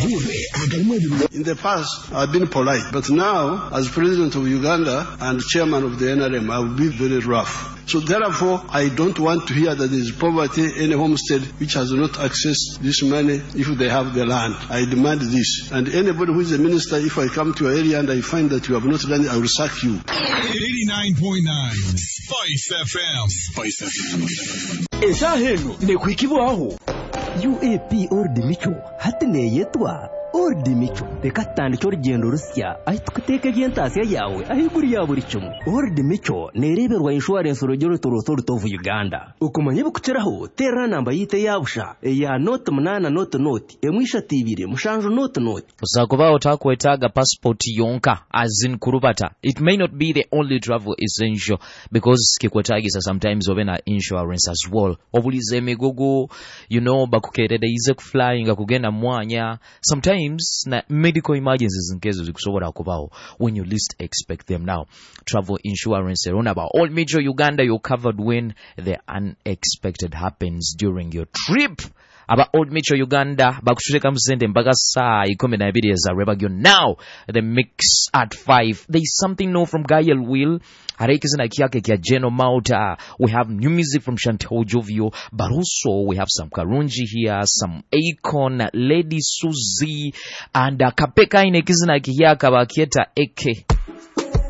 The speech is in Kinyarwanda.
In the past, I've been polite, but now, as president of Uganda and chairman of the NRM, I will be very rough. So therefore, I don't want to hear that there is poverty in a homestead which has not accessed this money if they have the land. I demand this. And anybody who is a minister, if I come to your area and I find that you have not done it, I will sack you. 89.9 Spice FM. Spice FM. Esahenu ne kwikibaho. UAP Old Micho hatine yetwa Old Micho bekatandi cy'urugendo rusya ahitwiteke byentasiya yawe ahiguri ya buri cyumu. Old Micho nereberwa insurance urugero rutovu Uganda ukumanye bukuceraho terra namba yite yabusha ya note 8 note emwisha tibire mushanjo note usakuba utakwetaga passport yonka azin kurubata. It may not be the only travel essential because kikwetagisa sometimes obena insurance as well obulize megogo bakukerede ize flying akugenda mwanya sometimes na medical emergencies in case zikusobola kubaho when you least expect them. Now travel insurance around about all major Uganda you're covered when the unexpected happens during your trip. Aba Old Metro Uganda bakushireka msende mpaka saa 12 za rebagyo. Now the mix at 5. There is something new from Gael Will harekizina kiyake kya Geno Mauta. We have new music from Chantel Jovio, but also we have some Karunji here, some Akon, Lady Suzy, and Kapeka inekizina kiyaka bakieta Eke.